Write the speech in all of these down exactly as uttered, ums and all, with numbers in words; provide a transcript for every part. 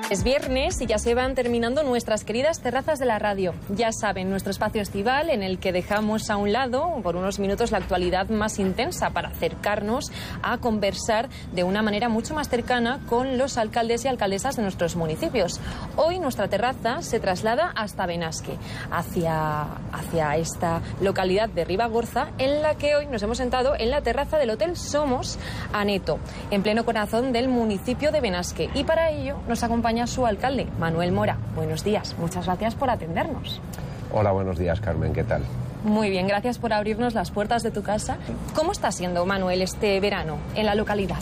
Es viernes y ya se van terminando nuestras queridas terrazas de la radio. Ya saben, nuestro espacio estival en el que dejamos a un lado por unos minutos la actualidad más intensa para acercarnos a conversar de una manera mucho más cercana con los alcaldes y alcaldesas de nuestros municipios. Hoy nuestra terraza se traslada hasta Benasque, hacia, hacia esta localidad de Ribagorza, en la que hoy nos hemos sentado en la terraza del Hotel Somos Aneto, en pleno corazón del municipio de Benasque. Y para ello nos acompaña su alcalde, Manuel Mora. Buenos días, muchas gracias por atendernos. Hola, buenos días, Carmen, ¿qué tal? Muy bien, gracias por abrirnos las puertas de tu casa. ¿Cómo está siendo, Manuel, este verano en la localidad?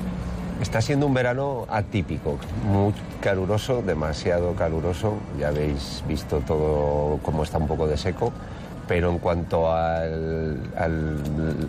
Está siendo un verano atípico, muy caluroso, demasiado caluroso. Ya habéis visto todo cómo está un poco de seco. Pero en cuanto al, al,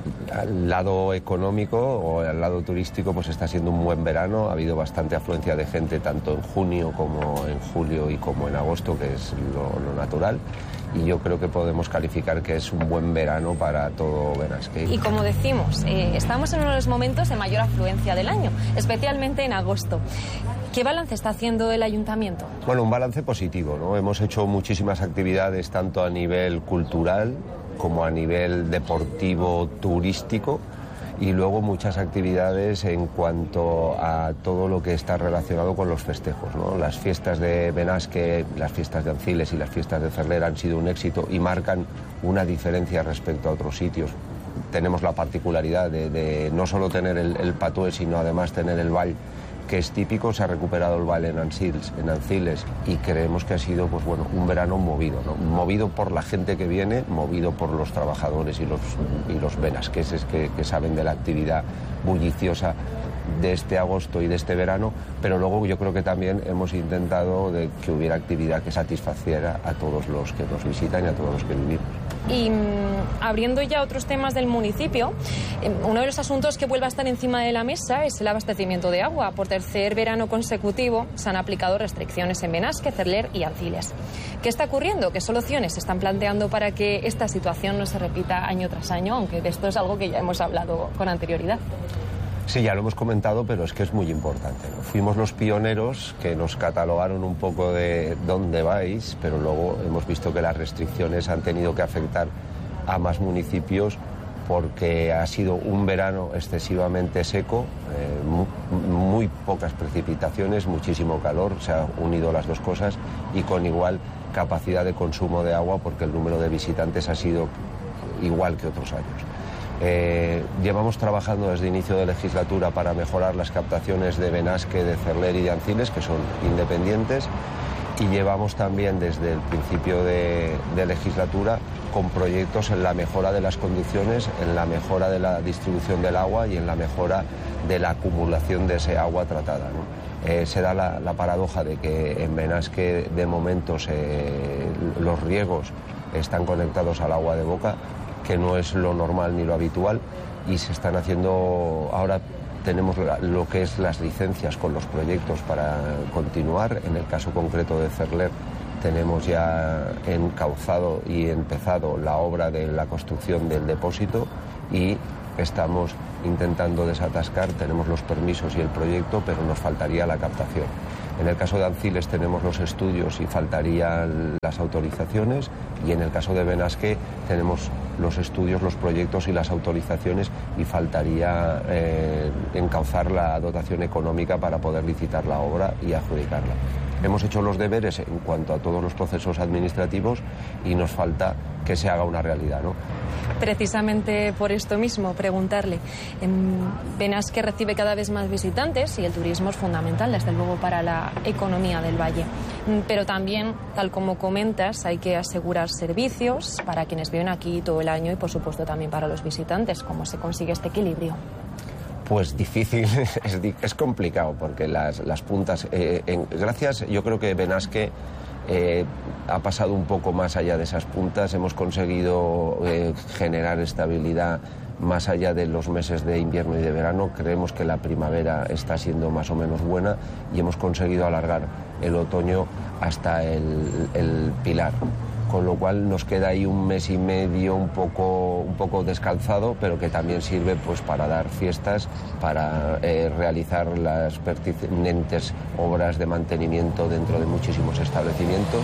al lado económico o al lado turístico, pues está siendo un buen verano. Ha habido bastante afluencia de gente tanto en junio como en julio y como en agosto, que es lo, lo natural. Y yo creo que podemos calificar que es un buen verano para todo Benasque. Y como decimos, eh, estamos en uno de los momentos de mayor afluencia del año, especialmente en agosto. ¿Qué balance está haciendo el ayuntamiento? Bueno, un balance positivo, ¿no? Hemos hecho muchísimas actividades tanto a nivel cultural como a nivel deportivo, turístico, y luego muchas actividades en cuanto a todo lo que está relacionado con los festejos, ¿no? Las fiestas de Benasque, las fiestas de Anciles y las fiestas de Cerler han sido un éxito y marcan una diferencia respecto a otros sitios. Tenemos la particularidad de, de no solo tener el, el patué, sino además tener el ball, que es típico. Se ha recuperado el baile en Anciles, en Anciles y creemos que ha sido, pues bueno, un verano movido, ¿no? Movido por la gente que viene, movido por los trabajadores y los, y los benasqueses que, que saben de la actividad bulliciosa de este agosto y de este verano, pero luego yo creo que también hemos intentado de que hubiera actividad que satisfaciera a todos los que nos visitan y a todos los que vivimos. Y mmm, abriendo ya otros temas del municipio, eh, uno de los asuntos que vuelve a estar encima de la mesa es el abastecimiento de agua. Por tercer verano consecutivo se han aplicado restricciones en Benasque, Cerler y Anciles. ¿Qué está ocurriendo? ¿Qué soluciones se están planteando para que esta situación no se repita año tras año? Aunque de esto es algo que ya hemos hablado con anterioridad. Sí, ya lo hemos comentado, pero es que es muy importante, ¿no? Fuimos los pioneros que nos catalogaron un poco de dónde vais, pero luego hemos visto que las restricciones han tenido que afectar a más municipios porque ha sido un verano excesivamente seco, eh, muy, muy pocas precipitaciones, muchísimo calor, se han unido las dos cosas, y con igual capacidad de consumo de agua porque el número de visitantes ha sido igual que otros años. Eh, llevamos trabajando desde inicio de legislatura para mejorar las captaciones de Benasque, de Cerler y de Anciles, que son independientes, y llevamos también desde el principio de, de legislatura con proyectos en la mejora de las conducciones, en la mejora de la distribución del agua y en la mejora de la acumulación de ese agua tratada, ¿no? Eh, se da la, la paradoja de que en Benasque de momento se, los riegos están conectados al agua de boca, que no es lo normal ni lo habitual, y se están haciendo, ahora tenemos lo que es las licencias con los proyectos para continuar. En el caso concreto de Cerler tenemos ya encauzado y empezado la obra de la construcción del depósito y estamos intentando desatascar, tenemos los permisos y el proyecto, pero nos faltaría la captación. En el caso de Anciles tenemos los estudios y faltarían las autorizaciones, y en el caso de Benasque tenemos los estudios, los proyectos y las autorizaciones, y faltaría eh, encauzar la dotación económica para poder licitar la obra y adjudicarla. Hemos hecho los deberes en cuanto a todos los procesos administrativos y nos falta que se haga una realidad, ¿no? Precisamente por esto mismo, preguntarle. Benasque recibe cada vez más visitantes y el turismo es fundamental, desde luego, para la economía del valle. Pero también, tal como comentas, hay que asegurar servicios para quienes viven aquí todo el año y, por supuesto, también para los visitantes. ¿Cómo se consigue este equilibrio? Pues difícil, es, es complicado, porque las, las puntas... Eh, en, gracias, yo creo que Benasque eh, ha pasado un poco más allá de esas puntas. Hemos conseguido eh, generar estabilidad más allá de los meses de invierno y de verano. Creemos que la primavera está siendo más o menos buena y hemos conseguido alargar el otoño hasta el, el Pilar, con lo cual nos queda ahí un mes y medio un poco, un poco descalzado, pero que también sirve pues para dar fiestas, para eh, realizar las pertinentes obras de mantenimiento dentro de muchísimos establecimientos.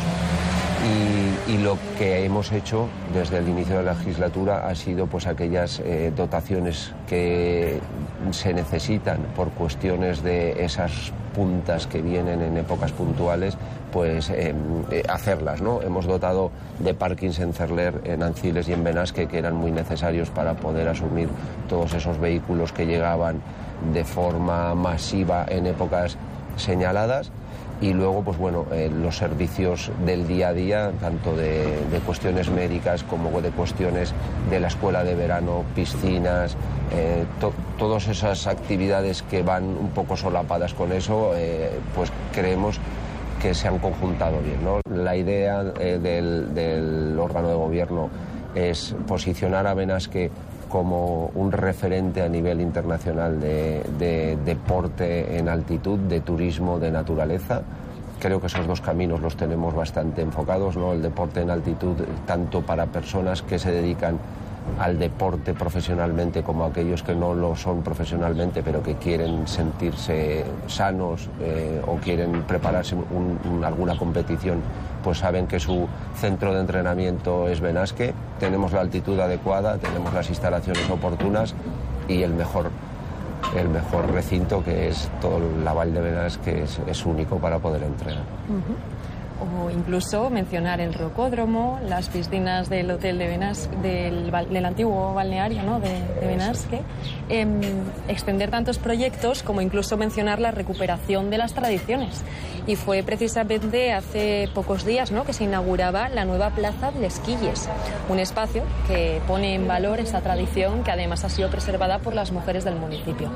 Y, y lo que hemos hecho desde el inicio de la legislatura ha sido pues aquellas eh, dotaciones que se necesitan por cuestiones de esas puntas que vienen en épocas puntuales, pues eh, eh, hacerlas, ¿no? Hemos dotado de parkings en Cerler, en Anciles y en Benasque, que eran muy necesarios para poder asumir todos esos vehículos que llegaban de forma masiva en épocas señaladas. Y luego, pues bueno, eh, los servicios del día a día, tanto de, de cuestiones médicas como de cuestiones de la escuela de verano, piscinas, eh, to, todas esas actividades que van un poco solapadas con eso, eh, pues creemos que se han conjuntado bien, ¿no? La idea eh, del, del órgano de gobierno es posicionar a Benasque como un referente a nivel internacional de, de deporte en altitud, de turismo de naturaleza. Creo que esos dos caminos los tenemos bastante enfocados, ¿no? El deporte en altitud, tanto para personas que se dedican al deporte profesionalmente como aquellos que no lo son profesionalmente pero que quieren sentirse sanos eh, o quieren prepararse un, un, alguna competición, pues saben que su centro de entrenamiento es Benasque. Tenemos la altitud adecuada, tenemos las instalaciones oportunas y el mejor, el mejor recinto, que es todo la Vall de Benasque, es, es único para poder entrenar. Uh-huh. O incluso mencionar el rocódromo, las piscinas del hotel de Benasque, del, del antiguo balneario, ¿no?, de, de Benasque, eh, extender tantos proyectos como incluso mencionar la recuperación de las tradiciones. Y fue precisamente hace pocos días, ¿no?, que se inauguraba la nueva Plaza de Les Quilles, un espacio que pone en valor esa tradición que además ha sido preservada por las mujeres del municipio.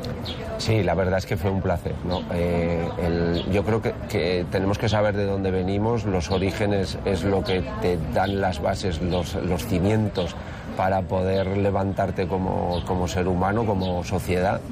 Sí, la verdad es que fue un placer, ¿no? Eh, el, yo creo que, que tenemos que saber de dónde venimos. Los orígenes es lo que te dan las bases, los, los cimientos para poder levantarte como, como ser humano, como sociedad.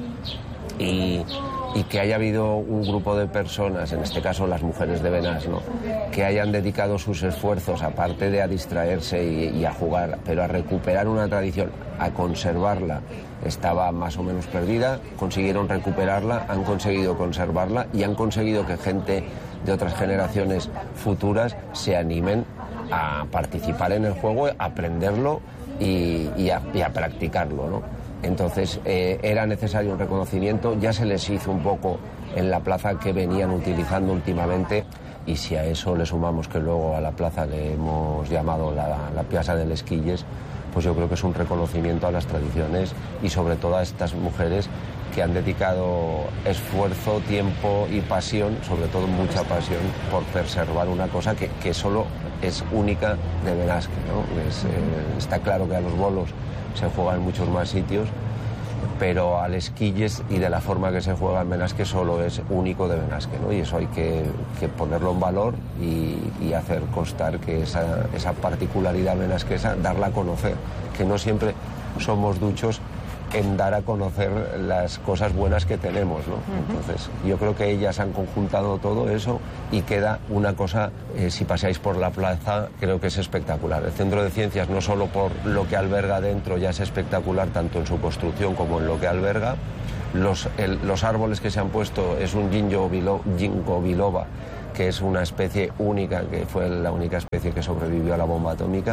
Y, y que haya habido un grupo de personas, en este caso las mujeres de Benás, ¿no?, que hayan dedicado sus esfuerzos, aparte de a distraerse y, y a jugar, pero a recuperar una tradición, a conservarla. Estaba más o menos perdida, consiguieron recuperarla, han conseguido conservarla y han conseguido que gente de otras generaciones futuras se animen a participar en el juego, a aprenderlo y, y, a, y a practicarlo, ¿no? Entonces eh, era necesario un reconocimiento, ya se les hizo un poco en la plaza que venían utilizando últimamente, y si a eso le sumamos que luego a la plaza le hemos llamado la, la Piazza de Les Quilles, pues yo creo que es un reconocimiento a las tradiciones y sobre todo a estas mujeres que han dedicado esfuerzo, tiempo y pasión, sobre todo mucha pasión, por preservar una cosa que, que solo es única de Benasque, ¿no? Es, eh, está claro que a los bolos se juega en muchos más sitios, pero a Les Quilles y de la forma que se juega en Benasque solo es único de Benasque, ¿no? Y eso hay que, que ponerlo en valor y, y hacer constar que esa, esa particularidad benasquesa, darla a conocer, que no siempre somos duchos en dar a conocer las cosas buenas que tenemos, ¿no? Uh-huh. Entonces, yo creo que ellas han conjuntado todo eso y queda una cosa, eh, si pasáis por la plaza, creo que es espectacular. El Centro de Ciencias, no solo por lo que alberga dentro, ya es espectacular, tanto en su construcción como en lo que alberga. Los, el, los árboles que se han puesto es un ginkgo biloba, ginkgo biloba, que es una especie única, que fue la única especie que sobrevivió a la bomba atómica.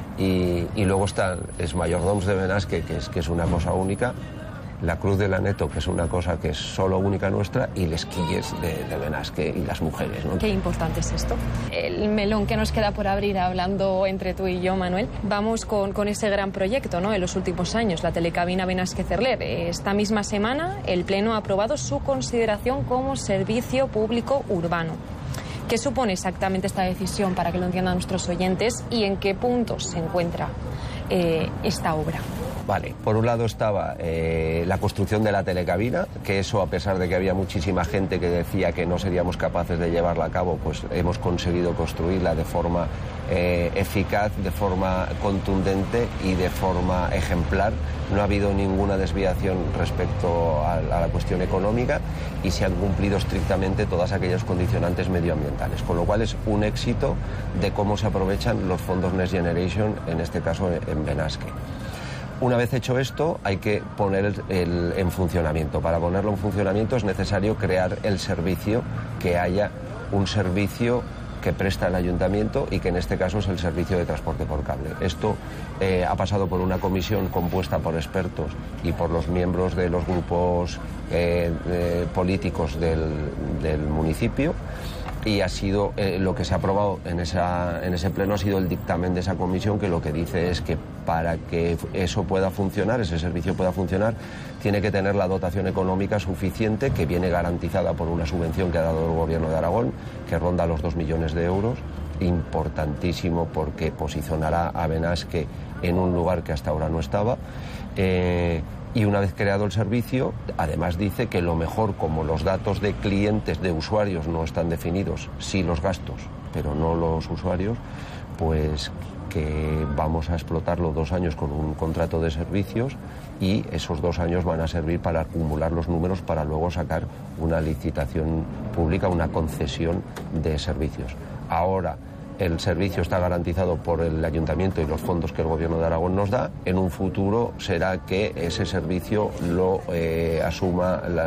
Y, y luego está es Mayordoms de Benasque, que es, que es una cosa única, la Cruz de Laneto, que es una cosa que es solo única nuestra, y Les Quilles de, de Benasque y las mujeres, ¿no? Qué importante es esto. El melón que nos queda por abrir hablando entre tú y yo, Manuel. Vamos con, con ese gran proyecto, ¿no?, en los últimos años, la telecabina Benasque-Cerler. Esta misma semana el Pleno ha aprobado su consideración como servicio público urbano. ¿Qué supone exactamente esta decisión para que lo entiendan nuestros oyentes y en qué puntos se encuentra eh, esta obra? Vale, por un lado estaba eh, la construcción de la telecabina, que eso, a pesar de que había muchísima gente que decía que no seríamos capaces de llevarla a cabo, pues hemos conseguido construirla de forma eh, eficaz, de forma contundente y de forma ejemplar. No ha habido ninguna desviación respecto a, a la cuestión económica y se han cumplido estrictamente todas aquellas condicionantes medioambientales, con lo cual es un éxito de cómo se aprovechan los fondos Next Generation, en este caso en Benasque. Una vez hecho esto, hay que poner el, el, en funcionamiento. Para ponerlo en funcionamiento es necesario crear el servicio, que haya un servicio que presta el ayuntamiento y que en este caso es el servicio de transporte por cable. Esto eh, ha pasado por una comisión compuesta por expertos y por los miembros de los grupos eh, eh, políticos del, del municipio. Y ha sido eh, lo que se ha aprobado en, esa, en ese pleno ha sido el dictamen de esa comisión, que lo que dice es que para que eso pueda funcionar, ese servicio pueda funcionar, tiene que tener la dotación económica suficiente, que viene garantizada por una subvención que ha dado el Gobierno de Aragón, que ronda los dos millones de euros, importantísimo porque posicionará a Benasque en un lugar que hasta ahora no estaba. Eh, Y una vez creado el servicio, además dice que lo mejor, como los datos de clientes, de usuarios no están definidos, sí los gastos, pero no los usuarios, pues que vamos a explotarlo dos años con un contrato de servicios y esos dos años van a servir para acumular los números para luego sacar una licitación pública, una concesión de servicios. Ahora, el servicio está garantizado por el ayuntamiento y los fondos que el Gobierno de Aragón nos da. En un futuro será que ese servicio lo eh, asuma, la,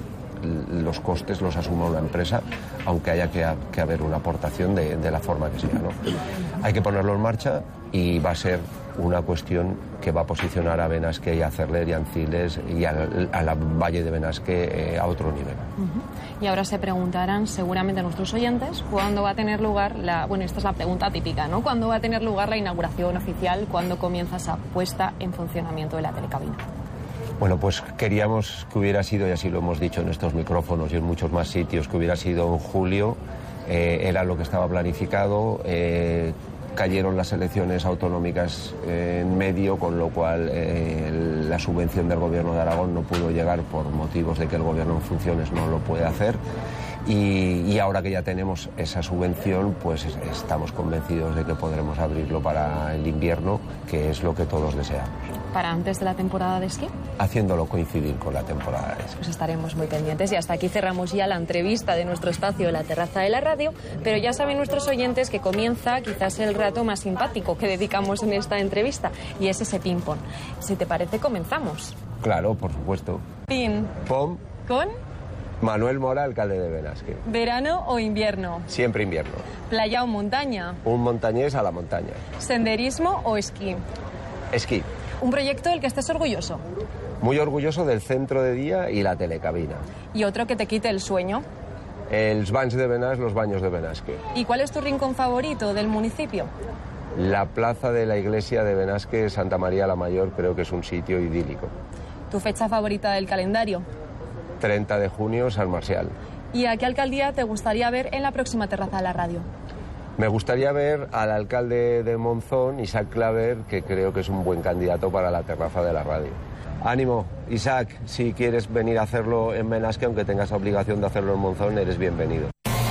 los costes los asuma una empresa, aunque haya que, que haber una aportación de, de la forma que sea, ¿no? Hay que ponerlo en marcha y va a ser una cuestión que va a posicionar a Benasque y a Cerler y a Anciles y al, a la Valle de Benasque eh, a otro nivel. Uh-huh. Y ahora se preguntarán seguramente nuestros oyentes cuándo va a tener lugar la... Bueno, esta es la pregunta típica, ¿no? ¿Cuándo va a tener lugar la inauguración oficial? ¿Cuándo comienza esa puesta en funcionamiento de la telecabina? Bueno, pues queríamos que hubiera sido, y así lo hemos dicho en estos micrófonos y en muchos más sitios, que hubiera sido en julio. Eh, era lo que estaba planificado. Eh, cayeron las elecciones autonómicas eh, en medio, con lo cual eh, la subvención del Gobierno de Aragón no pudo llegar por motivos de que el Gobierno en funciones no lo puede hacer. Y, y ahora que ya tenemos esa subvención, pues estamos convencidos de que podremos abrirlo para el invierno, que es lo que todos deseamos. ¿Para antes de la temporada de esquí? Haciéndolo coincidir con la temporada de esquí. Pues estaremos muy pendientes y hasta aquí cerramos ya la entrevista de nuestro espacio La Terraza de la Radio, pero ya saben nuestros oyentes que comienza quizás el rato más simpático que dedicamos en esta entrevista, y es ese ping-pong. Si te parece, comenzamos. Claro, por supuesto. Ping. Pom. ¿Con? Manuel Mora, alcalde de Benasque. ¿Verano o invierno? Siempre invierno. ¿Playa o montaña? Un montañés a la montaña. ¿Senderismo o esquí? Esquí. ¿Un proyecto del que estés orgulloso? Muy orgulloso del centro de día y la telecabina. ¿Y otro que te quite el sueño? Els banys de Benasque, los baños de Benasque. ¿Y cuál es tu rincón favorito del municipio? La plaza de la iglesia de Benasque, Santa María la Mayor, creo que es un sitio idílico. ¿Tu fecha favorita del calendario? treinta de junio, San Marcial. ¿Y a qué alcaldía te gustaría ver en la próxima Terraza de la Radio? Me gustaría ver al alcalde de Monzón, Isaac Claver, que creo que es un buen candidato para la Terraza de la Radio. Ánimo, Isaac, si quieres venir a hacerlo en Benasque, aunque tengas la obligación de hacerlo en Monzón, eres bienvenido.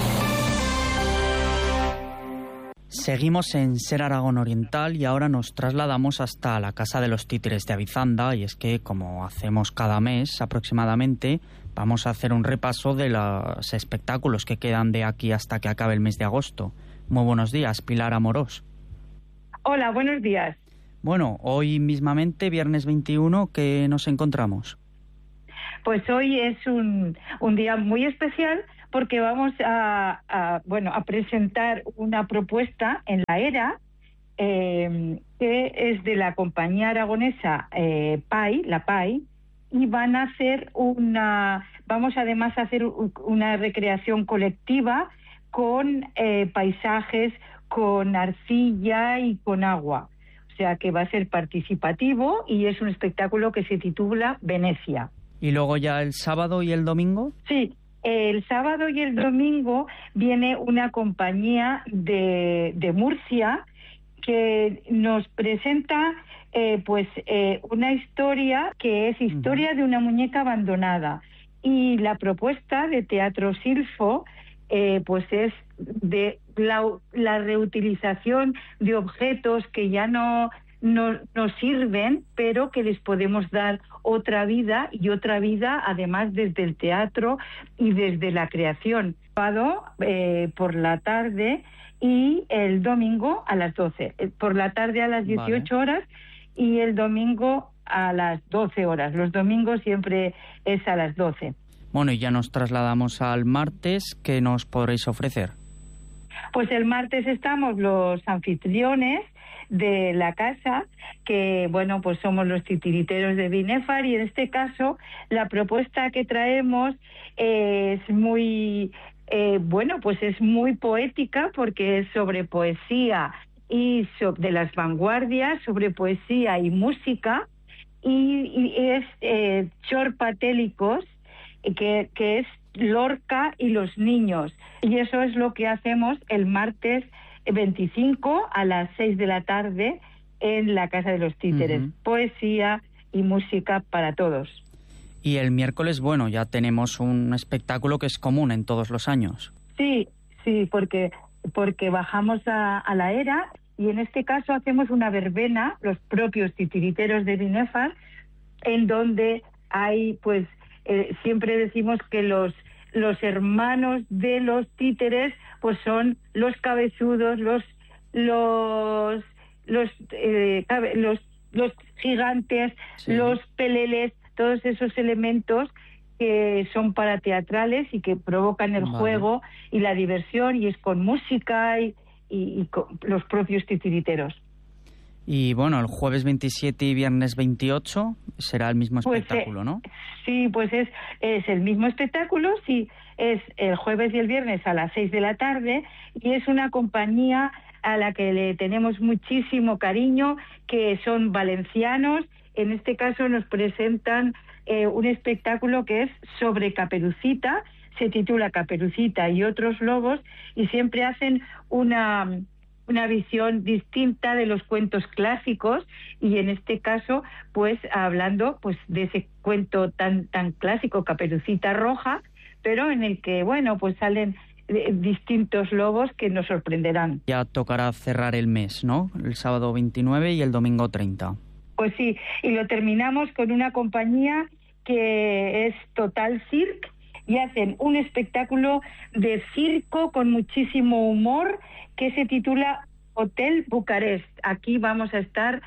Seguimos en Ser Aragón Oriental y ahora nos trasladamos hasta la Casa de los Títeres de Avizanda, y es que, como hacemos cada mes aproximadamente, vamos a hacer un repaso de los espectáculos que quedan de aquí hasta que acabe el mes de agosto. Muy buenos días, Pilar Amorós. Hola, buenos días. Bueno, hoy mismamente, viernes veintiuno, ¿qué nos encontramos? Pues hoy es un, un día muy especial porque vamos a, a, bueno, a presentar una propuesta en la ERA eh, que es de la compañía aragonesa eh, P A I, la P A I, y van a hacer una, vamos además a hacer una recreación colectiva con eh, paisajes, con arcilla y con agua. O sea que va a ser participativo y es un espectáculo que se titula Venecia. ¿Y luego ya el sábado y el domingo? Sí, el sábado y el domingo viene una compañía de, de Murcia que nos presenta eh, pues eh, una historia que es historia de una muñeca abandonada. Y la propuesta de Teatro Silfo eh, pues es de la, la reutilización de objetos que ya no nos no sirven, pero que les podemos dar otra vida, y otra vida además desde el teatro y desde la creación. Eh, por la tarde y el domingo a las doce. Por la tarde a las dieciocho vale. horas y el domingo a las doce horas. Los domingos siempre es a las doce. Bueno, y ya nos trasladamos al martes. ¿Qué nos podréis ofrecer? Pues el martes estamos los anfitriones de la casa, que bueno, pues somos los titiriteros de Binefar, y en este caso la propuesta que traemos es muy eh, bueno, pues es muy poética, porque es sobre poesía y sobre de las vanguardias, sobre poesía y música, y, y es eh, Chorpatélicos, que, que es Lorca y los niños, y eso es lo que hacemos el martes veinticinco a las seis de la tarde en la Casa de los Títeres. Uh-huh. Poesía y música para todos. Y el miércoles, bueno, ya tenemos un espectáculo que es común en todos los años. Sí, sí, porque porque bajamos a, a la era, y en este caso hacemos una verbena, los propios titiriteros de Binefar, en donde hay, pues, eh, siempre decimos que los los hermanos de los títeres pues son los cabezudos, los los los eh, los, los gigantes, sí. Los peleles, todos esos elementos que son parateatrales y que provocan el vale. juego y la diversión, y es con música y, y, y con los propios titiriteros. Y bueno, el jueves veintisiete y viernes veintiocho será el mismo espectáculo, pues, eh, ¿no? Sí, pues es, es el mismo espectáculo, sí, es el jueves y el viernes a las seis de la tarde, y es una compañía a la que le tenemos muchísimo cariño, que son valencianos. En este caso nos presentan eh, un espectáculo que es sobre Caperucita, se titula Caperucita y otros lobos, y siempre hacen una... una visión distinta de los cuentos clásicos, y en este caso pues hablando pues de ese cuento tan tan clásico, Caperucita Roja, pero en el que bueno pues salen eh, distintos lobos que nos sorprenderán. Ya tocará cerrar el mes, ¿no? El sábado veintinueve y el domingo treinta. Pues sí, y lo terminamos con una compañía que es Total Circ, y hacen un espectáculo de circo con muchísimo humor que se titula Hotel Bucarest. Aquí vamos a estar,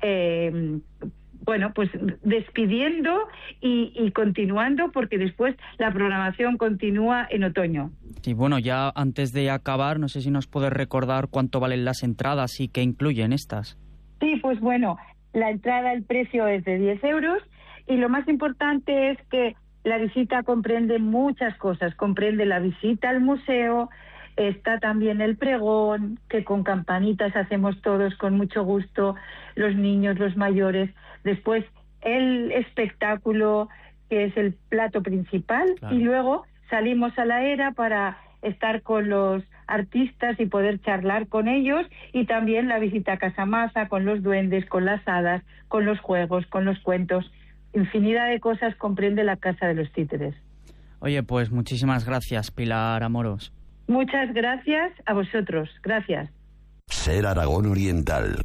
eh, bueno, pues despidiendo y, y continuando, porque después la programación continúa en otoño. Sí, bueno, ya antes de acabar, no sé si nos puedes recordar cuánto valen las entradas y qué incluyen estas. Sí, pues bueno, la entrada, el precio es de diez euros, y lo más importante es que la visita comprende muchas cosas. Comprende la visita al museo, está también el pregón, que con campanitas hacemos todos con mucho gusto, los niños, los mayores. Después el espectáculo, que es el plato principal, claro. Y luego salimos a la era para estar con los artistas y poder charlar con ellos, y también la visita a Casamasa con los duendes, con las hadas, con los juegos, con los cuentos. Infinidad de cosas comprende la Casa de los Títeres. Oye, pues muchísimas gracias, Pilar Amoros. Muchas gracias a vosotros. Gracias. Ser Aragón Oriental.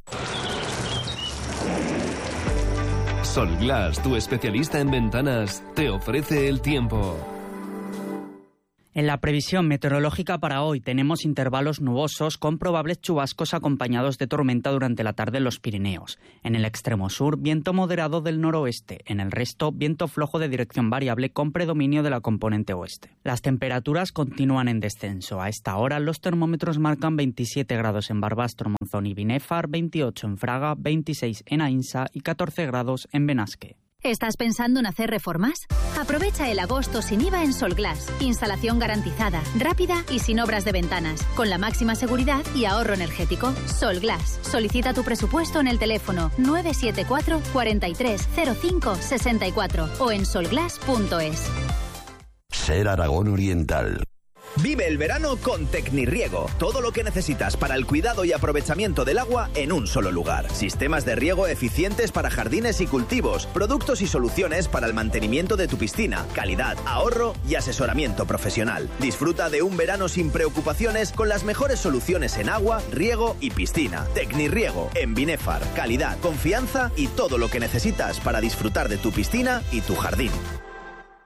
Solglass, tu especialista en ventanas, te ofrece el tiempo. En la previsión meteorológica para hoy tenemos intervalos nubosos con probables chubascos acompañados de tormenta durante la tarde en los Pirineos. En el extremo sur, viento moderado del noroeste. En el resto, viento flojo de dirección variable con predominio de la componente oeste. Las temperaturas continúan en descenso. A esta hora los termómetros marcan veintisiete grados en Barbastro, Monzón y Binefar, veintiocho en Fraga, veintiséis en Ainsa y catorce grados en Benasque. ¿Estás pensando en hacer reformas? Aprovecha el agosto sin I V A en Solglass. Instalación garantizada, rápida y sin obras de ventanas, con la máxima seguridad y ahorro energético. Solglass. Solicita tu presupuesto en el teléfono nueve siete cuatro, cuarenta y tres, cero cinco, sesenta y cuatro o en solglass punto es. Ser Aragón Oriental. Vive el verano con Tecnirriego. Todo lo que necesitas para el cuidado y aprovechamiento del agua en un solo lugar. Sistemas de riego eficientes para jardines y cultivos. Productos y soluciones para el mantenimiento de tu piscina. Calidad, ahorro y asesoramiento profesional. Disfruta de un verano sin preocupaciones con las mejores soluciones en agua, riego y piscina. Tecnirriego en Binefar. Calidad, confianza y todo lo que necesitas para disfrutar de tu piscina y tu jardín.